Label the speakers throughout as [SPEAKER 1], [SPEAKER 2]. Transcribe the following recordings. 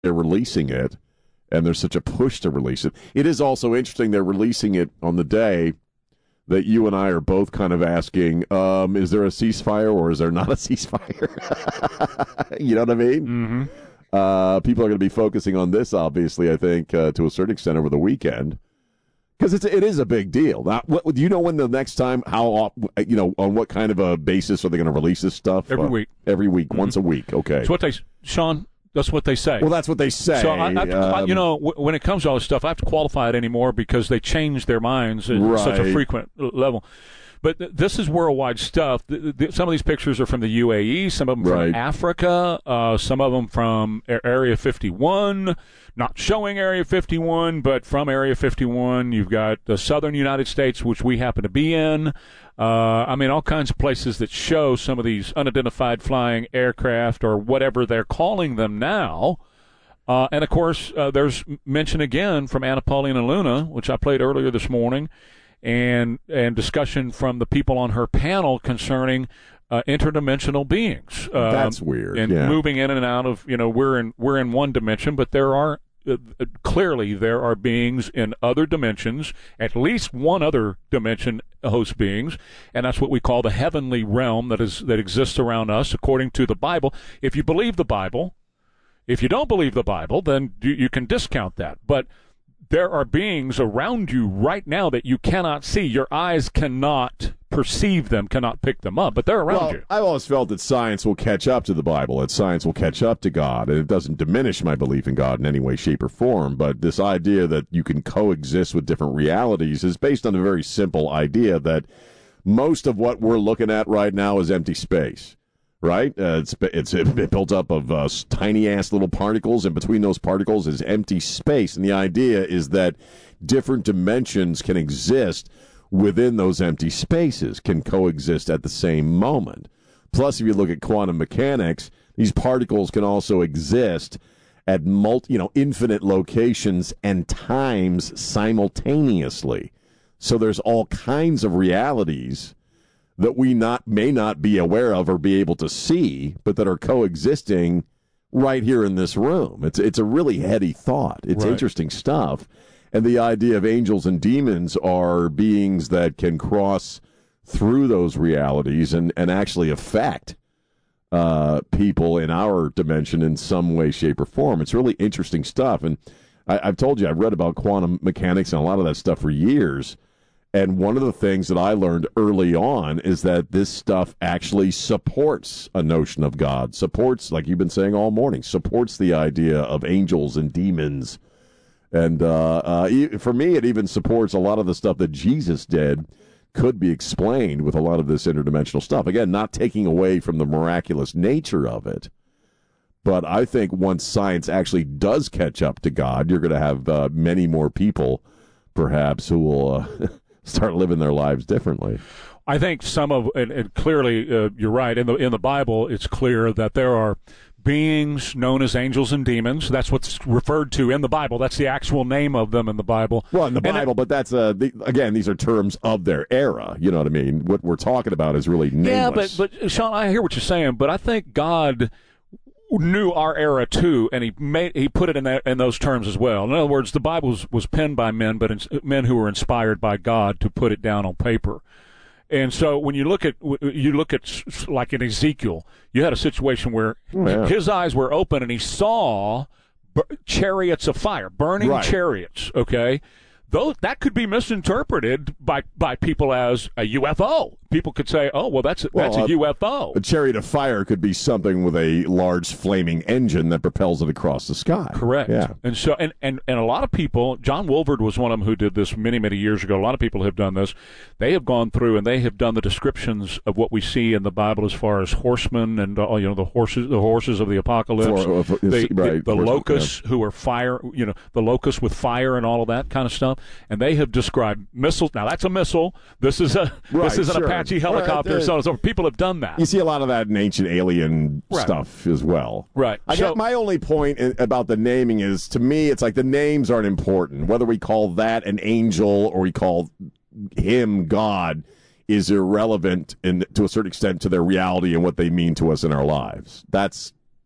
[SPEAKER 1] they're releasing it, and there's such a push to release it. It is also interesting they're releasing it on the day that you and I are both kind of asking, is there a ceasefire or is there not a ceasefire? You know what I mean?
[SPEAKER 2] Mm-hmm.
[SPEAKER 1] People are going to be focusing on this, obviously, I think, to a certain extent over the weekend. Because it is a big deal. Now, do you know when the next time, on what kind of a basis are they going to release this stuff?
[SPEAKER 2] Every week.
[SPEAKER 1] Every week, once a week, okay.
[SPEAKER 2] Sean, that's what they say.
[SPEAKER 1] Well, that's what they say.
[SPEAKER 2] So, when it comes to all this stuff, I have to qualify it anymore because they change their minds at such a frequent level. But this is worldwide stuff. Some of these pictures are from the UAE, some of them from Africa, some of them from Area 51, not showing Area 51, but from Area 51. You've got the southern United States, which we happen to be in. All kinds of places that show some of these unidentified flying aircraft or whatever they're calling them now. And, of course, there's mention again from Anna Paulina Luna, which I played earlier this morning, and discussion from the people on her panel concerning interdimensional beings.
[SPEAKER 1] That's weird.
[SPEAKER 2] And moving in and out of, we're in one dimension, but there are clearly there are beings in other dimensions, at least one other dimension host beings, and that's what we call the heavenly realm that exists around us according to the Bible. If you believe the Bible, if you don't believe the Bible, then you can discount that. But there are beings around you right now that you cannot see. Your eyes cannot perceive them, cannot pick them up, but they're around you.
[SPEAKER 1] I've always felt that science will catch up to the Bible, that science will catch up to God, and it doesn't diminish my belief in God in any way, shape, or form, but this idea that you can coexist with different realities is based on a very simple idea that most of what we're looking at right now is empty space. Right? It's built up of tiny-ass little particles, and between those particles is empty space. And the idea is that different dimensions can exist within those empty spaces, can coexist at the same moment. Plus, if you look at quantum mechanics, these particles can also exist at infinite locations and times simultaneously. So there's all kinds of realities that we may not be aware of or be able to see, but that are coexisting right here in this room. It's a really heady thought. It's interesting stuff. And the idea of angels and demons are beings that can cross through those realities and actually affect people in our dimension in some way, shape, or form. It's really interesting stuff. And I've told you, I've read about quantum mechanics and a lot of that stuff for years. And one of the things that I learned early on is that this stuff actually supports a notion of God, supports, like you've been saying all morning, supports the idea of angels and demons. And for me, it even supports a lot of the stuff that Jesus did could be explained with a lot of this interdimensional stuff. Again, not taking away from the miraculous nature of it. But I think once science actually does catch up to God, you're going to have many more people, perhaps, who will start living their lives differently.
[SPEAKER 2] I think some of, and clearly you're right, in the Bible it's clear that there are beings known as angels and demons. That's what's referred to in the Bible. That's the actual name of them in the Bible.
[SPEAKER 1] Well, in the Bible, but that's, again, these are terms of their era. You know what I mean? What we're talking about is really nameless.
[SPEAKER 2] Yeah, but Sean, I hear what you're saying, but I think God knew our era too, and he put it in those terms as well. In other words, the Bible was penned by men, but men who were inspired by God to put it down on paper. And so when you look at like in Ezekiel, you had a situation where his eyes were open and he saw chariots of fire, burning chariots. Okay, that could be misinterpreted by people as a UFO. People could say, "Oh, well, that's a UFO."
[SPEAKER 1] A chariot of fire could be something with a large flaming engine that propels it across the sky.
[SPEAKER 2] Correct.
[SPEAKER 1] Yeah.
[SPEAKER 2] And so, and a lot of people, John Wolford was one of them who did this many, many years ago. A lot of people have done this. They have gone through and they have done the descriptions of what we see in the Bible as far as horsemen and the horses of the apocalypse, the locusts who are fire, the locusts with fire and all of that kind of stuff. And they have described missiles. Now that's a missile. This is an Apache helicopter. So people have done that.
[SPEAKER 1] You see a lot of that in ancient alien stuff as well.
[SPEAKER 2] Right.
[SPEAKER 1] I guess my only point about the naming is, to me, it's like the names aren't important. Whether we call that an angel or we call him God is irrelevant to a certain extent to their reality and what they mean to us in our lives. That's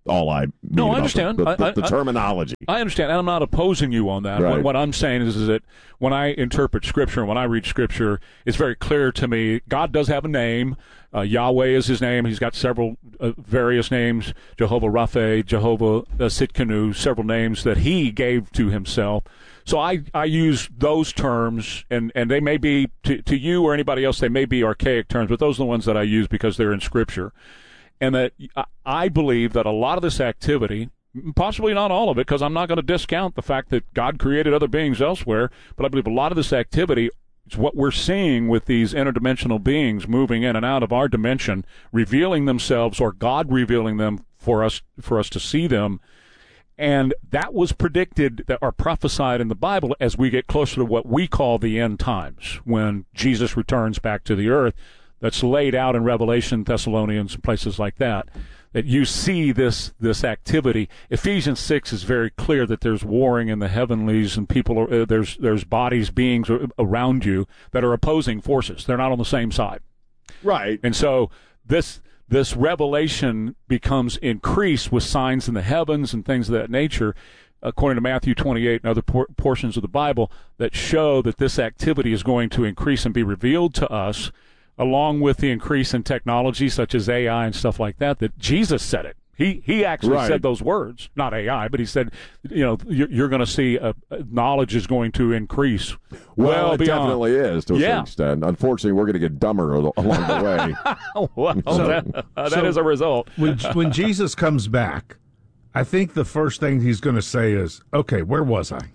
[SPEAKER 1] all I mean.
[SPEAKER 2] No, I understand.
[SPEAKER 1] The terminology.
[SPEAKER 2] I understand, and I'm not opposing you on that.
[SPEAKER 1] Right.
[SPEAKER 2] What I'm saying is that when I interpret Scripture and when I read Scripture, it's very clear to me God does have a name. Yahweh is his name. He's got several various names, Jehovah Rapha, Jehovah Sitkanu, several names that he gave to himself. So I use those terms, and they may be, to you or anybody else, they may be archaic terms, but those are the ones that I use because they're in Scripture. And that I believe that a lot of this activity, possibly not all of it, because I'm not going to discount the fact that God created other beings elsewhere, but I believe a lot of this activity is what we're seeing with these interdimensional beings moving in and out of our dimension, revealing themselves, or God revealing them for us to see them. And that was predicted or prophesied in the Bible as we get closer to what we call the end times, when Jesus returns back to the earth. That's laid out in Revelation, Thessalonians, and places like that, that you see this activity. Ephesians 6 is very clear that there's warring in the heavenlies, and people there's bodies, beings around you that are opposing forces. They're not on the same side.
[SPEAKER 1] Right.
[SPEAKER 2] And so this revelation becomes increased with signs in the heavens and things of that nature, according to Matthew 28 and other portions of the Bible, that show that this activity is going to increase and be revealed to us, along with the increase in technology such as AI and stuff like that Jesus said it. He actually said those words, not AI, but he said, you're going to see knowledge is going to increase.
[SPEAKER 1] Well, it definitely is to a certain extent. Unfortunately, we're going to get dumber along the way.
[SPEAKER 2] Well, that is a result.
[SPEAKER 3] When Jesus comes back, I think the first thing he's going to say is, okay, where was I?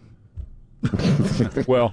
[SPEAKER 2] Well...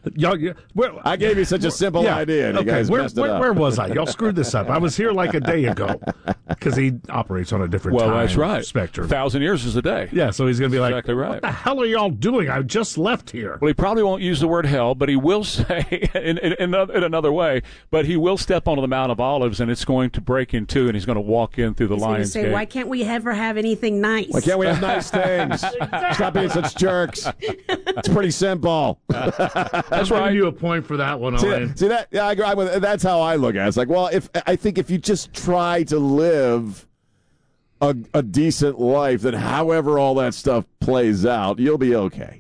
[SPEAKER 1] I gave you such a simple idea, and you guys messed it up.
[SPEAKER 3] Where was I? Y'all screwed this up. I was here like a day ago, because he operates on a different time
[SPEAKER 2] that's right.
[SPEAKER 3] spectrum.
[SPEAKER 2] 1,000 years is a day.
[SPEAKER 3] Yeah, so he's going to be like,
[SPEAKER 2] exactly right.
[SPEAKER 3] What the hell are y'all doing? I just left here.
[SPEAKER 2] Well, he probably won't use the word hell, but he will say, in another way, but he will step onto the Mount of Olives, and it's going to break in two, and he's going to walk in through the lion's gate.
[SPEAKER 4] Why can't we ever have anything nice?
[SPEAKER 1] Why can't we have nice things? Stop being such jerks. It's pretty simple.
[SPEAKER 3] That's right. You a point for that one, Elaine.
[SPEAKER 1] See that? Yeah, I agree with. That's how I look at it. It's like, well, I think if you just try to live a decent life, then however all that stuff plays out, you'll be okay.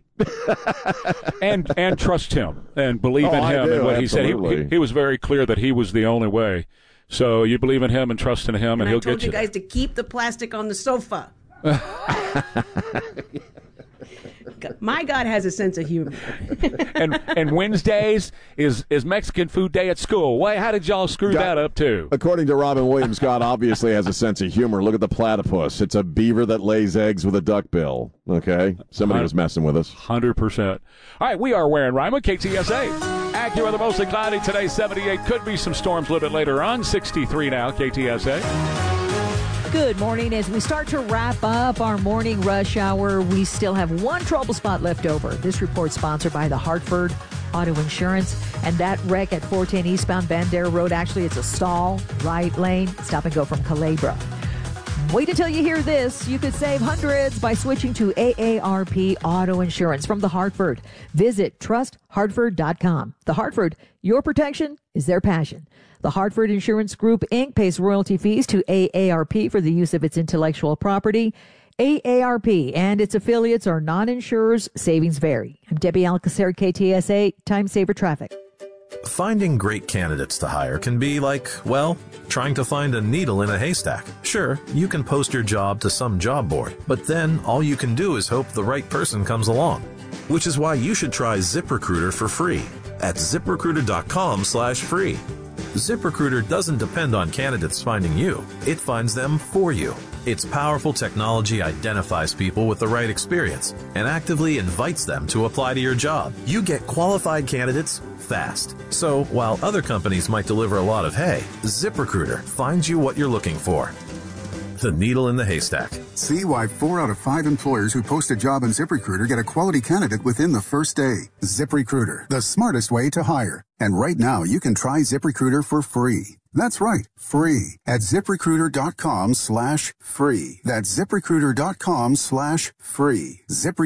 [SPEAKER 2] and trust him and believe in him and what
[SPEAKER 1] absolutely.
[SPEAKER 2] He said. He was very clear that he was the only way. So you believe in him and trust in him, and he'll get you.
[SPEAKER 4] I told you guys to keep the plastic on the sofa. My God has a sense of humor.
[SPEAKER 2] and Wednesdays is Mexican food day at school. How did y'all screw that up too?
[SPEAKER 1] According to Robin Williams, God obviously has a sense of humor. Look at the platypus. It's a beaver that lays eggs with a duck bill. Okay? Somebody was messing with us.
[SPEAKER 2] 100%. All right, we are Ware and Rima, KTSA. AccuWeather, mostly cloudy today, 78. Could be some storms a little bit later on. 63 now, KTSA.
[SPEAKER 5] Good morning. As we start to wrap up our morning rush hour, we still have one trouble spot left over. This report sponsored by the Hartford Auto Insurance. And that wreck at 410 eastbound Bandera Road, actually it's a stall, right lane, stop and go from Calabria. Wait until you hear this. You could save hundreds by switching to AARP Auto Insurance from the Hartford. Visit trusthartford.com. The Hartford, your protection is their passion. The Hartford Insurance Group, Inc. pays royalty fees to AARP for the use of its intellectual property. AARP and its affiliates are non-insurers. Savings vary. I'm Debbie Alcacer, KTSA, Time Saver Traffic.
[SPEAKER 6] Finding great candidates to hire can be like, well, trying to find a needle in a haystack. Sure, you can post your job to some job board, but then all you can do is hope the right person comes along. Which is why you should try ZipRecruiter for free at ZipRecruiter.com/free. ZipRecruiter doesn't depend on candidates finding you. It finds them for you. Its powerful technology identifies people with the right experience and actively invites them to apply to your job. You get qualified candidates fast. So while other companies might deliver a lot of hay, ZipRecruiter finds you what you're looking for. The needle in the haystack.
[SPEAKER 7] See why 4 out of 5 employers who post a job on ZipRecruiter get a quality candidate within the first day. ZipRecruiter, the smartest way to hire. And right now, you can try ZipRecruiter for free. That's right, free at ZipRecruiter.com/free. That's ZipRecruiter.com/free.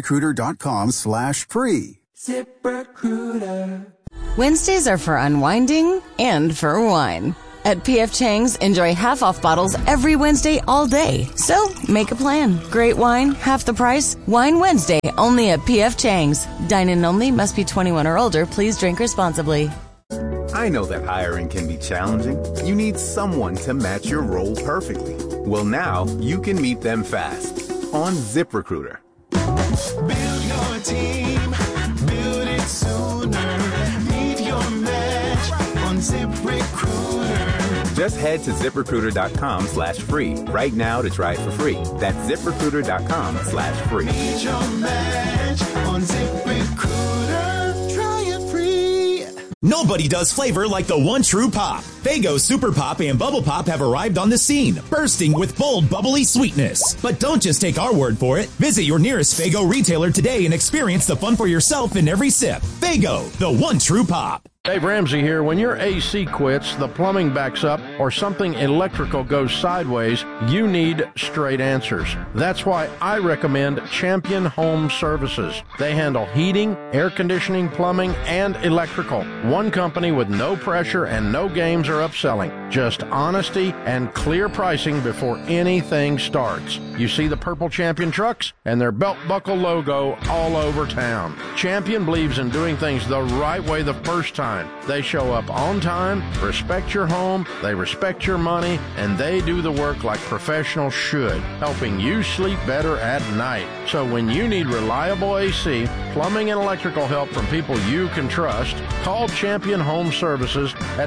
[SPEAKER 7] ZipRecruiter.com/free.
[SPEAKER 8] ZipRecruiter. Wednesdays are for unwinding and for wine. At P.F. Chang's, enjoy half-off bottles every Wednesday all day. So, make a plan. Great wine, half the price. Wine Wednesday, only at P.F. Chang's. Dine-in only, must be 21 or older. Please drink responsibly.
[SPEAKER 9] I know that hiring can be challenging. You need someone to match your role perfectly. Well, now you can meet them fast on ZipRecruiter.
[SPEAKER 10] Build your team, build it sooner. Meet your match on ZipRecruiter.
[SPEAKER 9] Just head to ZipRecruiter.com/free right now to try it for free. That's ZipRecruiter.com/free.
[SPEAKER 10] Meet your match on ZipRecruiter. Try it free.
[SPEAKER 11] Nobody does flavor like the one true pop. Faygo Super Pop and Bubble Pop have arrived on the scene, bursting with bold, bubbly sweetness. But don't just take our word for it. Visit your nearest Faygo retailer today and experience the fun for yourself in every sip. Faygo, the one true pop.
[SPEAKER 12] Dave Ramsey here. When your AC quits, the plumbing backs up, or something electrical goes sideways, you need straight answers. That's why I recommend Champion Home Services. They handle heating, air conditioning, plumbing, and electrical. One company with no pressure and no games or upselling. Just honesty and clear pricing before anything starts. You see the purple Champion trucks and their belt buckle logo all over town. Champion believes in doing things the right way the first time. They show up on time, respect your home, they respect your money, and they do the work like professionals should, helping you sleep better at night. So when you need reliable AC, plumbing, and electrical help from people you can trust, call Champion Home Services at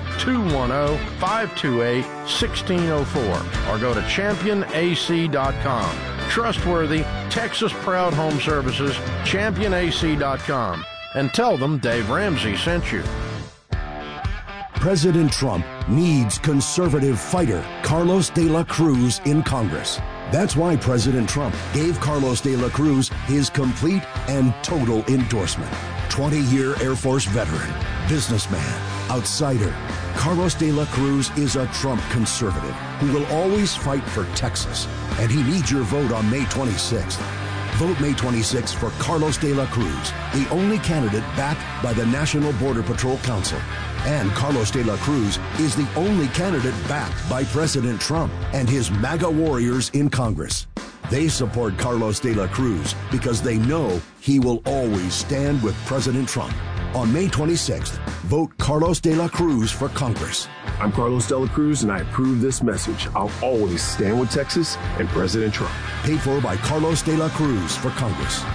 [SPEAKER 12] 210-528-1604 or go to championac.com. Trustworthy, Texas-proud home services, championac.com. And tell them Dave Ramsey sent you.
[SPEAKER 13] President Trump needs conservative fighter Carlos de la Cruz in Congress. That's why President Trump gave Carlos de la Cruz his complete and total endorsement. 20-year Air Force veteran, businessman, outsider, Carlos de la Cruz is a Trump conservative who will always fight for Texas, and he needs your vote on May 26th. Vote May 26th for Carlos de la Cruz, the only candidate backed by the National Border Patrol Council. And Carlos de la Cruz is the only candidate backed by President Trump and his MAGA warriors in Congress. They support Carlos de la Cruz because they know he will always stand with President Trump. On May 26th, vote Carlos de la Cruz for Congress.
[SPEAKER 14] I'm Carlos de la Cruz, and I approve this message. I'll always stand with Texas and President Trump.
[SPEAKER 13] Paid for by Carlos de la Cruz for Congress.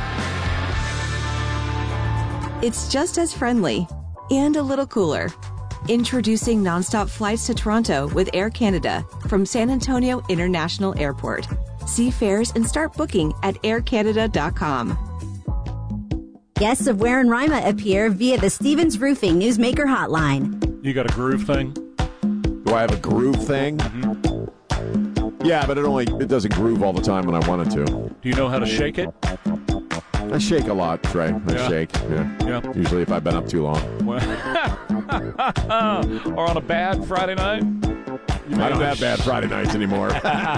[SPEAKER 15] It's just as friendly and a little cooler. Introducing nonstop flights to Toronto with Air Canada from San Antonio International Airport. See fares and start booking at aircanada.com.
[SPEAKER 16] Guests of Ware and Rima appear via the Stevens Roofing Newsmaker Hotline.
[SPEAKER 2] You got a groove thing?
[SPEAKER 1] Do I have a groove thing? Mm-hmm. Yeah, but it doesn't groove all the time when I want it to.
[SPEAKER 2] Do you know how to shake it?
[SPEAKER 1] I shake a lot, Trey. I shake. Yeah. Usually if I've been up too long.
[SPEAKER 2] Or on a bad Friday night?
[SPEAKER 1] I don't have bad Friday nights anymore.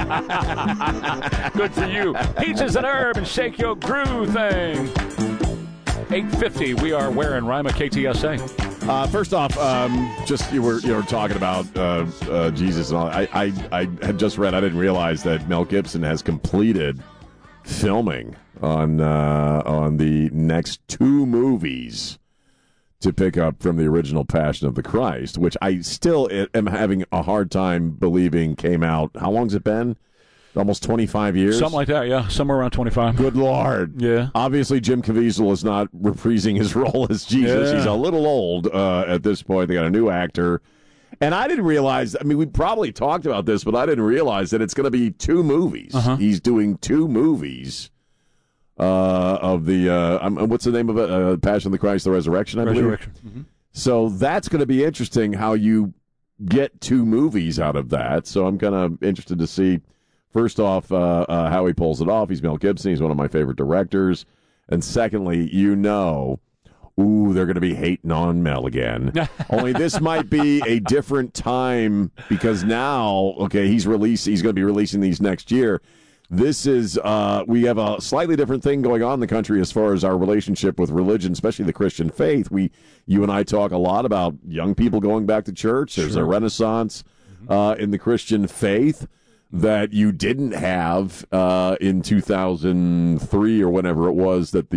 [SPEAKER 2] Good for you. Peaches and herb and shake your groove thing. 8:50. We are Ware and Rima, KTSA.
[SPEAKER 1] First off, just you were talking about Jesus and all. I had just read. I didn't realize that Mel Gibson has completed filming on the next two movies to pick up from the original Passion of the Christ, which I still am having a hard time believing came out. How long's it been? Almost 25 years?
[SPEAKER 2] Something like that, yeah. Somewhere around 25.
[SPEAKER 1] Good Lord.
[SPEAKER 2] Yeah.
[SPEAKER 1] Obviously, Jim Caviezel is not reprising his role as Jesus.
[SPEAKER 2] Yeah.
[SPEAKER 1] He's a little old at this point. They got a new actor. And I didn't realize, we probably talked about this, but I didn't realize that it's going to be two movies.
[SPEAKER 2] Uh-huh.
[SPEAKER 1] He's doing two movies of the, what's the name of it? Passion of the Christ, the Resurrection, I believe.
[SPEAKER 2] Resurrection. Mm-hmm.
[SPEAKER 1] So that's going to be interesting how you get two movies out of that. So I'm kind of interested to see, first off, how he pulls it off. He's Mel Gibson. He's one of my favorite directors. And secondly, they're going to be hating on Mel again. Only this might be a different time because now, he's going to be releasing these next year. This is, we have a slightly different thing going on in the country as far as our relationship with religion, especially the Christian faith. You and I talk a lot about young people going back to church. There's a renaissance. in the Christian faith that you didn't have in 2003 or whenever it was that